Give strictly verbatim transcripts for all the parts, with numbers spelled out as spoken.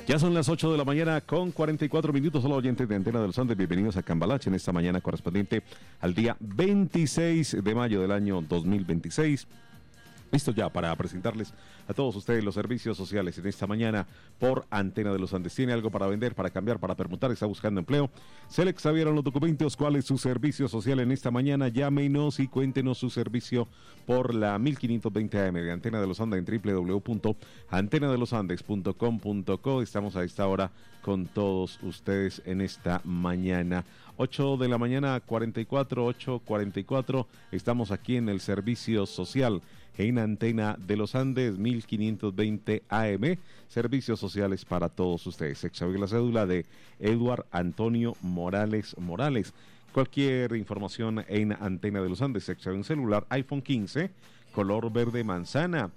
Ya son las ocho de la mañana con cuarenta y cuatro minutos. Hola, oyentes de Antena de los Andes. Bienvenidos a Cambalache en esta mañana correspondiente al día veintiséis de mayo del año dos mil veintiséis. Listo ya para presentarles a todos ustedes los servicios sociales en esta mañana por Antena de los Andes. ¿Tiene algo para vender, para cambiar, para permutar? ¿Está buscando empleo? ¿Se le extraviaron los documentos? ¿Cuál es su servicio social en esta mañana? Llámenos y cuéntenos su servicio por la mil quinientos veinte A M de Antena de los Andes en doble u doble u doble u punto antena de los andes punto com punto co. Estamos a esta hora con todos ustedes en esta mañana. ocho de la mañana, cuarenta y cuatro, ocho cuarenta y cuatro. Estamos aquí en el servicio social en Antena de los Andes, mil quinientos veinte A M, servicios sociales para todos ustedes. Se extravió la cédula de Eduard Antonio Morales Morales. Cualquier información en Antena de los Andes. Se extravió un celular iPhone quince, color verde manzana,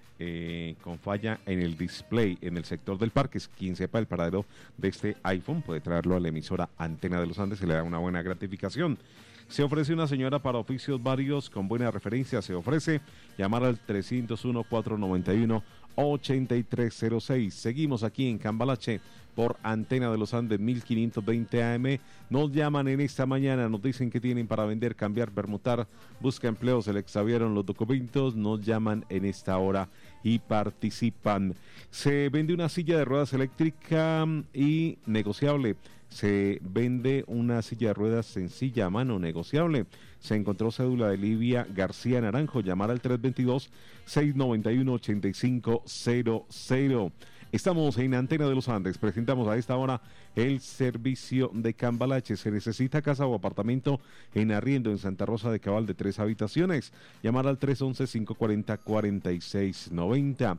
eh, con falla en el display en el sector del parque. Quien sepa el paradero de este iPhone puede traerlo a la emisora Antena de los Andes, se le da una buena gratificación. Se ofrece una señora para oficios varios con buena referencia. Se ofrece llamar al trescientos uno, cuatrocientos noventa y uno, ochenta y tres cero seis. Seguimos aquí en Cambalache por Antena de los Andes, mil quinientos veinte A M. Nos llaman en esta mañana, nos dicen que tienen para vender, cambiar, permutar, busca empleo, se le extraviaron los documentos. Nos llaman en esta hora y participan. Se vende una silla de ruedas eléctrica y negociable. Se vende una silla de ruedas sencilla a mano, negociable. Se encontró cédula de Livia García Naranjo. Llamar al tres dos dos, seis nueve uno, ocho cinco cero cero. Estamos en Antena de los Andes. Presentamos a esta hora el servicio de Cambalache. Se necesita casa o apartamento en arriendo en Santa Rosa de Cabal de tres habitaciones. Llamar al tres once, cinco cuarenta, cuarenta y seis noventa.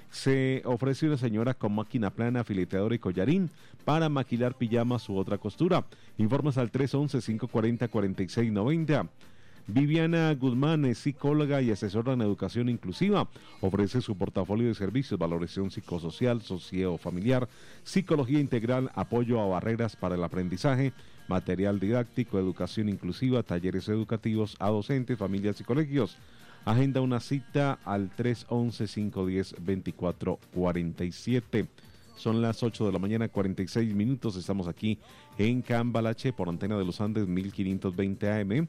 Se ofrece una señora con máquina plana, fileteadora y collarín para maquilar pijamas u otra costura. Informes al tres once, cinco cuarenta, cuarenta y seis noventa. Viviana Guzmán es psicóloga y asesora en educación inclusiva. Ofrece su portafolio de servicios: valoración psicosocial, socio-familiar, psicología integral, apoyo a barreras para el aprendizaje, material didáctico, educación inclusiva, talleres educativos a docentes, familias y colegios. Agenda una cita al tres once, cinco diez, veinticuatro cuarenta y siete. Son las ocho de la mañana, cuarenta y seis minutos. Estamos aquí en Cambalache por Antena de los Andes, mil quinientos veinte A M.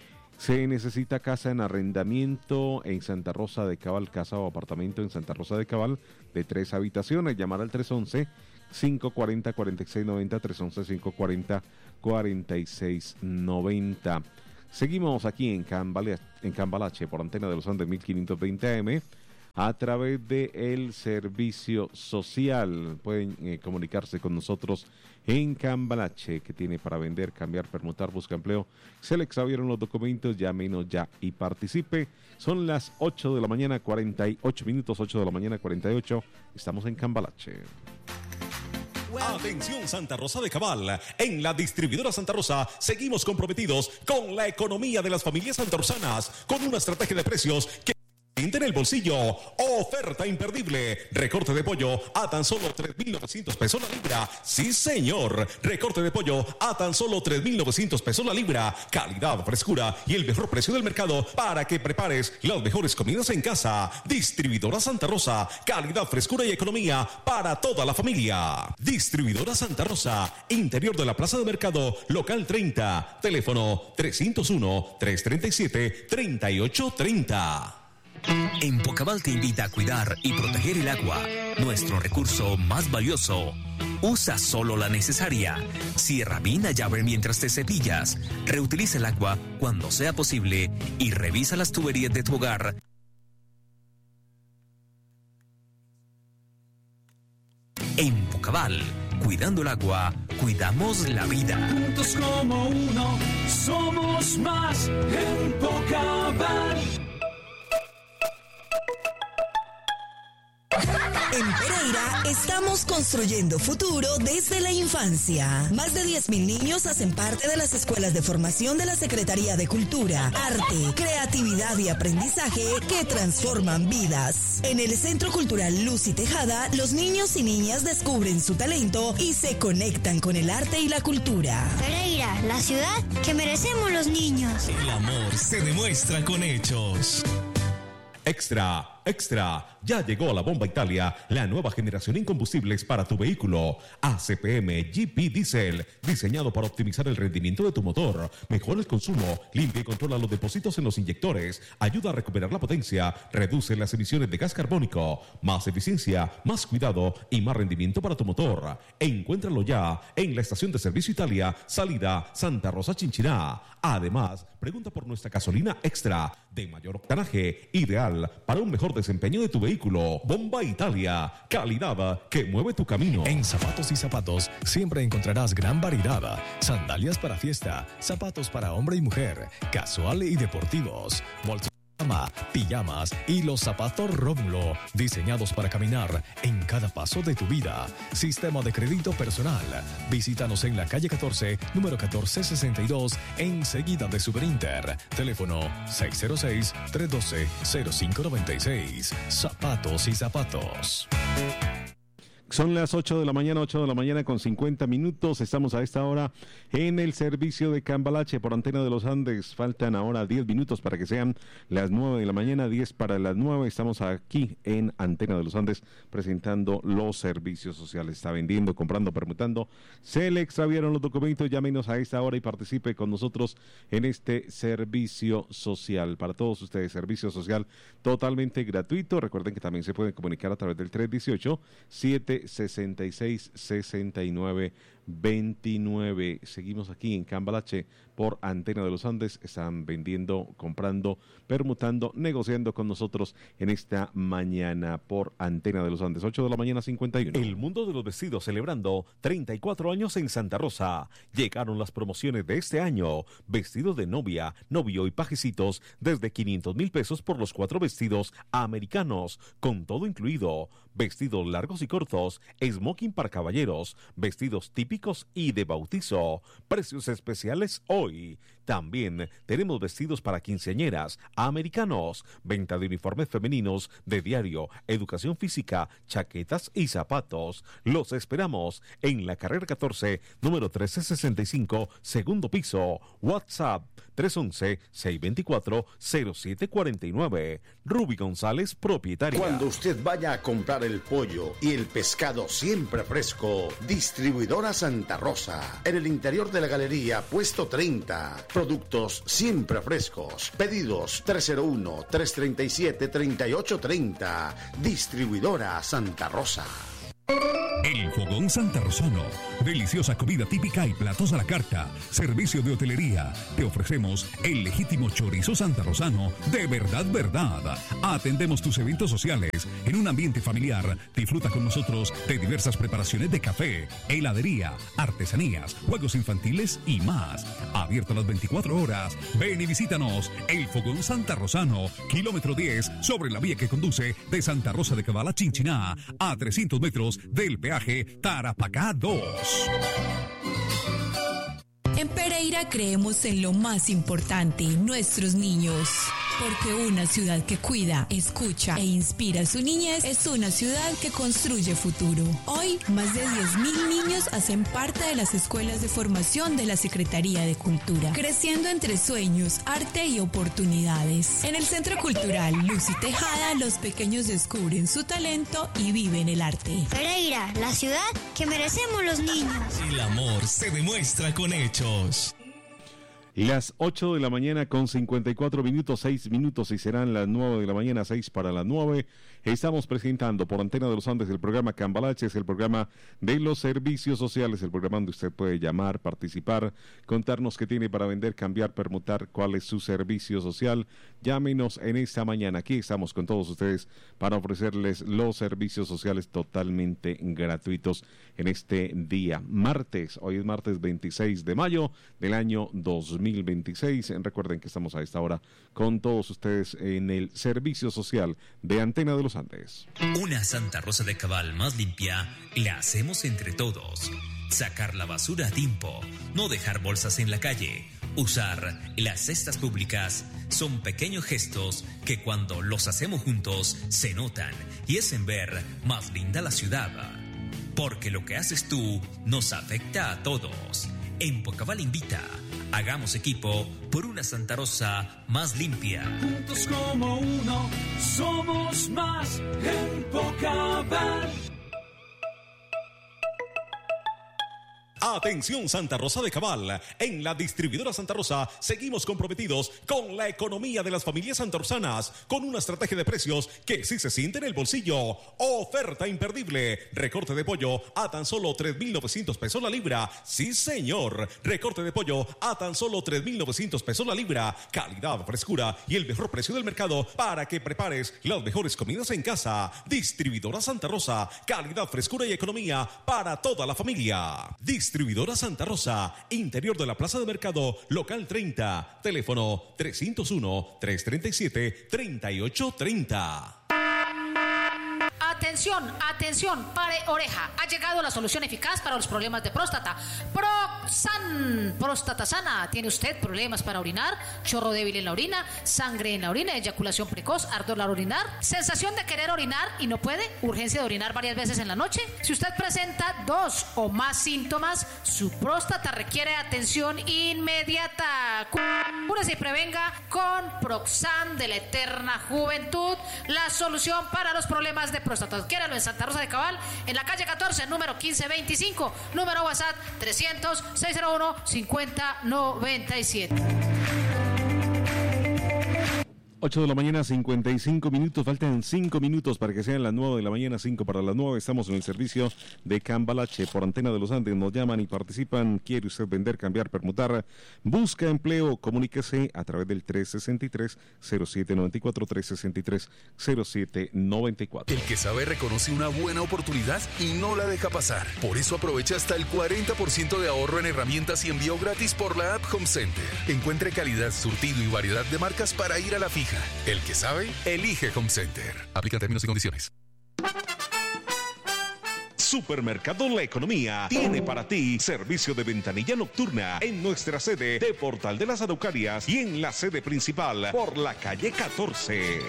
Se necesita casa en arrendamiento en Santa Rosa de Cabal, casa o apartamento en Santa Rosa de Cabal de tres habitaciones. Llamar al tres once, cinco cuarenta, cuarenta y seis noventa, tres once, cinco cuarenta, cuarenta y seis noventa. Seguimos aquí en Cambalache, en Cambalache por Antena de los Andes, mil quinientos veinte A M, a través del servicio social. Pueden eh, comunicarse con nosotros en Cambalache. ¿Qué tiene para vender, cambiar, permutar, busca empleo? Se le extraviaron los documentos, llámenos ya y participe. Son las ocho de la mañana, cuarenta y ocho minutos, ocho de la mañana, cuarenta y ocho. Estamos en Cambalache. Atención Santa Rosa de Cabal, en la distribuidora Santa Rosa seguimos comprometidos con la economía de las familias santarrosanas, con una estrategia de precios que en el bolsillo. Oferta imperdible. Recorte de pollo a tan solo tres mil novecientos pesos la libra. Sí, señor. Recorte de pollo a tan solo tres mil novecientos pesos la libra. Calidad, frescura y el mejor precio del mercado para que prepares las mejores comidas en casa. Distribuidora Santa Rosa. Calidad, frescura y economía para toda la familia. Distribuidora Santa Rosa. Interior de la Plaza de Mercado, local treinta. Teléfono trescientos uno, trescientos treinta y siete, treinta y ocho treinta. Empocabal te invita a cuidar y proteger el agua, nuestro recurso más valioso. Usa solo la necesaria. Cierra bien la llave mientras te cepillas. Reutiliza el agua cuando sea posible y revisa las tuberías de tu hogar. Empocabal, cuidando el agua, cuidamos la vida. Juntos como uno, somos más. Empocabal. En Pereira estamos construyendo futuro desde la infancia. Más de diez mil niños hacen parte de las escuelas de formación de la Secretaría de Cultura, Arte, Creatividad y Aprendizaje que transforman vidas. En el Centro Cultural Luz y Tejada, los niños y niñas descubren su talento y se conectan con el arte y la cultura. Pereira, la ciudad que merecemos los niños. El amor se demuestra con hechos. Extra. Extra. Ya llegó a la Bomba Italia la nueva generación en combustibles para tu vehículo. A C P M G P Diesel, diseñado para optimizar el rendimiento de tu motor, mejora el consumo, limpia y controla los depósitos en los inyectores, ayuda a recuperar la potencia, reduce las emisiones de gas carbónico, más eficiencia, más cuidado y más rendimiento para tu motor. Encuéntralo ya en la estación de servicio Italia, salida Santa Rosa Chinchiná. Además, pregunta por nuestra gasolina extra de mayor octanaje, ideal para un mejor desempeño de tu vehículo. Bomba Italia, calidad que mueve tu camino. En Zapatos y Zapatos siempre encontrarás gran variedad. Sandalias para fiesta, zapatos para hombre y mujer, casual y deportivos, bolsos, pijamas y los zapatos Rómulo, diseñados para caminar en cada paso de tu vida. Sistema de crédito personal. Visítanos en la calle catorce, número catorce sesenta y dos, enseguida de Superinter. Teléfono seis cero seis, tres uno dos, cero cinco nueve seis. Zapatos y Zapatos. Son las ocho de la mañana, ocho de la mañana con cincuenta minutos. Estamos a esta hora en el servicio de Cambalache por Antena de los Andes. Faltan ahora diez minutos para que sean las nueve de la mañana, diez para las nueve. Estamos aquí en Antena de los Andes presentando los servicios sociales. Está vendiendo, comprando, permutando. Se le extraviaron los documentos. Llámenos a esta hora y participe con nosotros en este servicio social. Para todos ustedes, servicio social totalmente gratuito. Recuerden que también se pueden comunicar a través del tres uno ocho, siete sesenta y seis, sesenta y nueve veintinueve. Seguimos aquí en Cambalache por Antena de los Andes. Están vendiendo, comprando, permutando, negociando con nosotros en esta mañana por Antena de los Andes. ocho de la mañana, cincuenta y uno. El mundo de los vestidos celebrando treinta y cuatro años en Santa Rosa. Llegaron las promociones de este año. Vestidos de novia, novio y pajecitos desde quinientos mil pesos por los cuatro vestidos americanos, con todo incluido. Vestidos largos y cortos, smoking para caballeros, vestidos típicos y de bautizo. Precios especiales hoy. También tenemos vestidos para quinceañeras americanos, venta de uniformes femeninos de diario, educación física, chaquetas y zapatos. Los esperamos en la carrera catorce, número trece sesenta y cinco, segundo piso. WhatsApp tres once, seiscientos veinticuatro, cero siete cuarenta y nueve. Ruby González, propietaria. Cuando usted vaya a comprar el pollo y el pescado siempre fresco, Distribuidora Santa Rosa. En el interior de la galería, puesto treinta. Productos siempre frescos. Pedidos tres cero uno, tres tres siete, tres ocho tres cero. Distribuidora Santa Rosa. El Fogón Santarrosano. Deliciosa comida típica y platos a la carta. Servicio de hotelería. Te ofrecemos el legítimo chorizo santarrosano de verdad, verdad. Atendemos tus eventos sociales en un ambiente familiar. Disfruta con nosotros de diversas preparaciones de café, heladería, artesanías, juegos infantiles y más. Abierto las veinticuatro horas. Ven y visítanos. El Fogón Santarrosano, kilómetro diez, sobre la vía que conduce de Santa Rosa de Cabal a Chinchiná, a trescientos metros del peaje Tarapacá dos. En Pereira creemos en lo más importante, nuestros niños. Porque una ciudad que cuida, escucha e inspira su niñez es una ciudad que construye futuro. Hoy, más de diez mil niños hacen parte de las escuelas de formación de la Secretaría de Cultura, creciendo entre sueños, arte y oportunidades. En el Centro Cultural Luz y Tejada, los pequeños descubren su talento y viven el arte. Pereira, la ciudad que merecemos los niños. El amor se demuestra con hechos. Las ocho de la mañana con cincuenta y cuatro minutos, seis minutos y serán las nueve de la mañana, seis para las nueve. Estamos presentando por Antena de los Andes el programa Cambalache, es el programa de los servicios sociales, el programa donde usted puede llamar, participar, contarnos qué tiene para vender, cambiar, permutar, cuál es su servicio social. Llámenos en esta mañana, aquí estamos con todos ustedes para ofrecerles los servicios sociales totalmente gratuitos en este día, martes. Hoy es martes veintiséis de mayo del año dos mil veintiséis. Recuerden que estamos a esta hora con todos ustedes en el servicio social de Antena de los Andes. Una Santa Rosa de Cabal más limpia la hacemos entre todos. Sacar la basura a tiempo, no dejar bolsas en la calle, usar las cestas públicas son pequeños gestos que cuando los hacemos juntos se notan y hacen ver más linda la ciudad. Porque lo que haces tú nos afecta a todos. En Pocabal invita Hagamos equipo por una Santa Rosa más limpia. Juntos como uno, somos más en Pocabal. Atención Santa Rosa de Cabal, en la distribuidora Santa Rosa seguimos comprometidos con la economía de las familias santarrosanas, con una estrategia de precios que sí se siente en el bolsillo. Oferta imperdible, recorte de pollo a tan solo tres mil novecientos pesos la libra. Sí señor, recorte de pollo a tan solo tres mil novecientos pesos la libra. Calidad, frescura y el mejor precio del mercado para que prepares las mejores comidas en casa. Distribuidora Santa Rosa, calidad, frescura y economía para toda la familia. Distribuidora Santa Rosa, interior de la Plaza de Mercado, local treinta, teléfono trescientos uno, trescientos treinta y siete, treinta y ocho treinta. Atención, atención, pare oreja. Ha llegado la solución eficaz para los problemas de próstata. Proxan, próstata sana. ¿Tiene usted problemas para orinar? Chorro débil en la orina, sangre en la orina, eyaculación precoz, ardor al orinar, sensación de querer orinar y no puede, urgencia de orinar varias veces en la noche. Si usted presenta dos o más síntomas, su próstata requiere atención inmediata. Cúrese y prevenga con Proxan de la eterna juventud, la solución para los problemas de próstata. Adquiéralo en Santa Rosa de Cabal, en la calle catorce, número quince veinticinco, número WhatsApp trescientos, seiscientos uno, cincuenta noventa y siete. ocho de la mañana, cincuenta y cinco minutos. Faltan cinco minutos para que sean las nueve de la mañana, cinco para las nueve. Estamos en el servicio de Cambalache por Antena de los Andes. Nos llaman y participan. ¿Quiere usted vender, cambiar, permutar? Busca empleo. Comuníquese a través del tres sesenta y tres, cero siete noventa y cuatro, tres sesenta y tres, cero siete noventa y cuatro. El que sabe reconoce una buena oportunidad y no la deja pasar. Por eso aprovecha hasta el cuarenta por ciento de ahorro en herramientas y envío gratis por la app Home Center. Encuentre calidad, surtido y variedad de marcas para ir a la fija. El que sabe, elige Home Center. Aplica términos y condiciones. Supermercado La Economía tiene para ti servicio de ventanilla nocturna en nuestra sede de Portal de las Araucarias y en la sede principal por la calle catorce.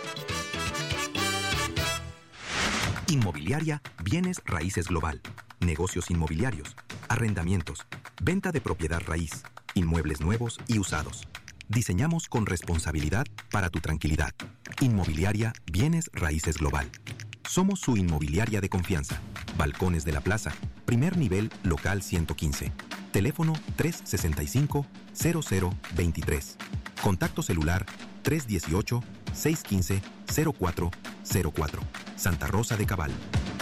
Inmobiliaria Bienes Raíces Global. Negocios inmobiliarios, arrendamientos, venta de propiedad raíz, inmuebles nuevos y usados. Diseñamos con responsabilidad para tu tranquilidad. Inmobiliaria Bienes Raíces Global. Somos su inmobiliaria de confianza. Balcones de la Plaza, primer nivel, local ciento quince. Teléfono tres sesenta y cinco, cero cero veintitrés. Contacto celular tres dieciocho, seiscientos quince, cero cuatro cero cuatro. Santa Rosa de Cabal.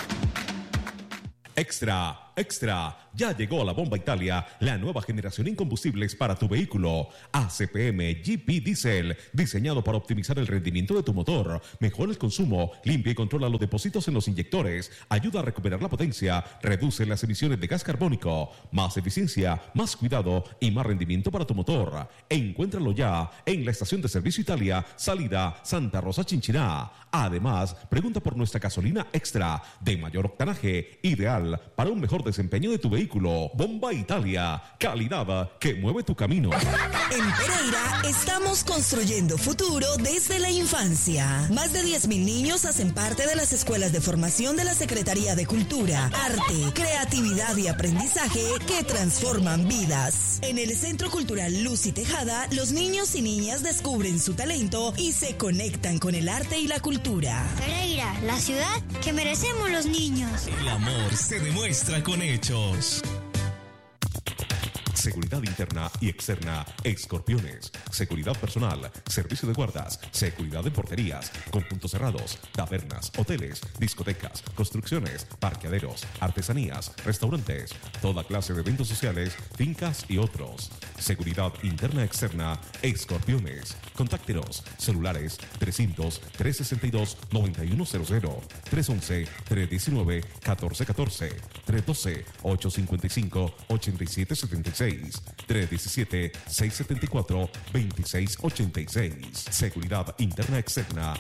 Extra, extra, ya llegó a la Bomba Italia, la nueva generación en combustibles para tu vehículo. A C P M G P Diesel, diseñado para optimizar el rendimiento de tu motor, mejora el consumo, limpia y controla los depósitos en los inyectores, ayuda a recuperar la potencia, reduce las emisiones de gas carbónico, más eficiencia, más cuidado y más rendimiento para tu motor. Encuéntralo ya en la estación de servicio Italia, salida Santa Rosa Chinchiná. Además, pregunta por nuestra gasolina extra de mayor octanaje, ideal para un mejor desempeño de tu vehículo. Bomba Italia, calidad que mueve tu camino. En Pereira estamos construyendo futuro desde la infancia. Más de diez mil niños hacen parte de las escuelas de formación de la Secretaría de Cultura, Arte, Creatividad y Aprendizaje que transforman vidas. En el Centro Cultural Luz y Tejada, los niños y niñas descubren su talento y se conectan con el arte y la cultura. Pereira, la ciudad que merecemos los niños. El amor se demuestra con hechos. Seguridad interna y externa, Escorpiones. Seguridad personal, servicio de guardas, seguridad en porterías, conjuntos cerrados, tabernas, hoteles, discotecas, construcciones, parqueaderos, artesanías, restaurantes, toda clase de eventos sociales, fincas y otros. Seguridad interna externa, Escorpiones. Contáctenos, celulares trescientos, trescientos sesenta y dos, noventa y uno cero cero, trescientos once, trescientos diecinueve, catorce catorce, trescientos doce, ochocientos cincuenta y cinco, ochenta y siete setenta y seis, trescientos diecisiete, seiscientos setenta y cuatro, veintiséis ochenta y seis. Seguridad interna externa,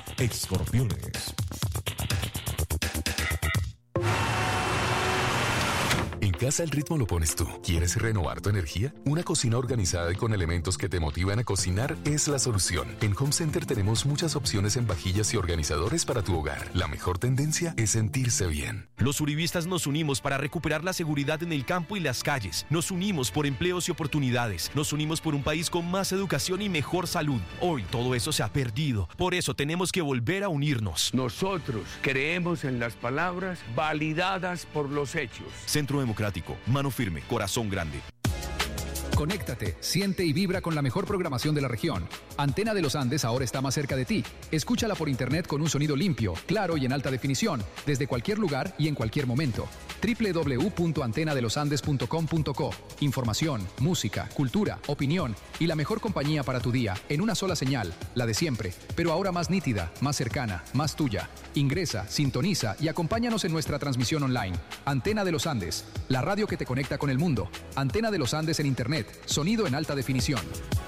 Escorpiones. En casa el ritmo lo pones tú. ¿Quieres renovar tu energía? Una cocina organizada y con elementos que te motivan a cocinar es la solución. En Home Center tenemos muchas opciones en vajillas y organizadores para tu hogar. La mejor tendencia es sentirse bien. Los uribistas nos unimos para recuperar la seguridad en el campo y las calles. Nos unimos por empleos y oportunidades. Nos unimos por un país con más educación y mejor salud. Hoy todo eso se ha perdido. Por eso tenemos que volver a unirnos. Nosotros creemos en las palabras validadas por los hechos. Centro Democrático, mano firme, corazón grande. Conéctate, siente y vibra con la mejor programación de la región. Antena de los Andes ahora está más cerca de ti. Escúchala por internet con un sonido limpio, claro y en alta definición, desde cualquier lugar y en cualquier momento. doble u doble u doble u punto antena de los andes punto com punto co. Información, música, cultura, opinión y la mejor compañía para tu día en una sola señal, la de siempre, pero ahora más nítida, más cercana, más tuya. Ingresa, sintoniza y acompáñanos en nuestra transmisión online. Antena de los Andes, la radio que te conecta con el mundo. Antena de los Andes en internet. Sonido en alta definición.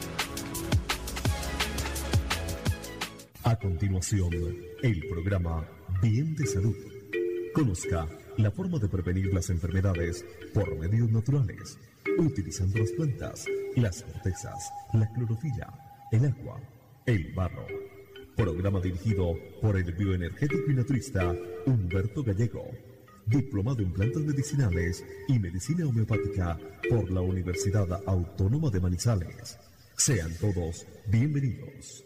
A continuación, el programa Bien de Salud. Conozca la forma de prevenir las enfermedades por medios naturales, utilizando las plantas, las cortezas, la clorofila, el agua, el barro. Programa dirigido por el bioenergético y naturista Humberto Gallego, diplomado en plantas medicinales y medicina homeopática por la Universidad Autónoma de Manizales. Sean todos bienvenidos.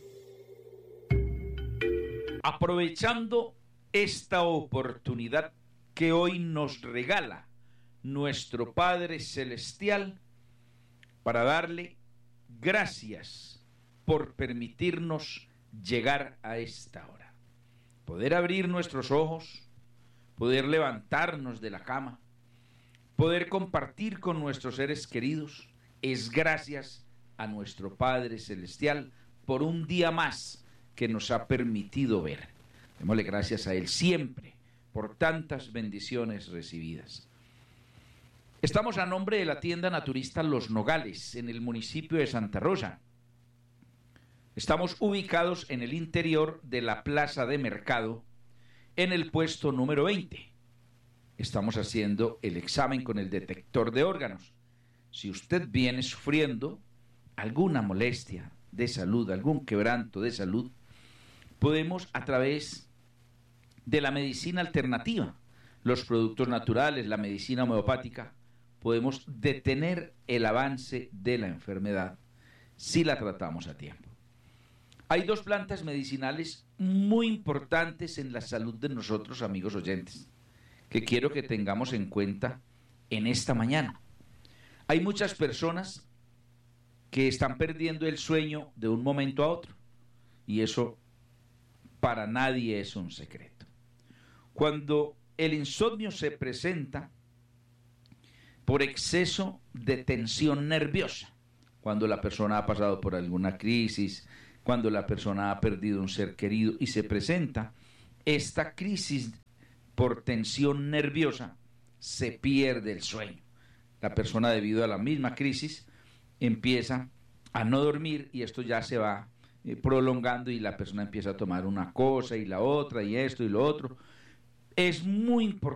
Aprovechando esta oportunidad que hoy nos regala nuestro Padre Celestial para darle gracias por permitirnos llegar a esta hora, poder abrir nuestros ojos, poder levantarnos de la cama, poder compartir con nuestros seres queridos, es gracias a nuestro Padre Celestial por un día más que nos ha permitido ver. Démosle gracias a Él siempre por tantas bendiciones recibidas. Estamos a nombre de la tienda naturista Los Nogales, en el municipio de Santa Rosa. Estamos ubicados en el interior de la plaza de mercado, en el puesto número veinte. Estamos haciendo el examen con el detector de órganos. Si usted viene sufriendo alguna molestia de salud, algún quebranto de salud, podemos a través de la medicina alternativa, los productos naturales, la medicina homeopática, podemos detener el avance de la enfermedad si la tratamos a tiempo. Hay dos plantas medicinales muy importantes en la salud de nosotros, amigos oyentes, que quiero que tengamos en cuenta en esta mañana. Hay muchas personas que están perdiendo el sueño de un momento a otro, y eso para nadie es un secreto. Cuando el insomnio se presenta por exceso de tensión nerviosa, cuando la persona ha pasado por alguna crisis, cuando la persona ha perdido un ser querido y se presenta esta crisis por tensión nerviosa, se pierde el sueño. La persona, debido a la misma crisis, empieza a no dormir y esto ya se va eh, prolongando y la persona empieza a tomar una cosa y la otra y esto y lo otro. Es muy importante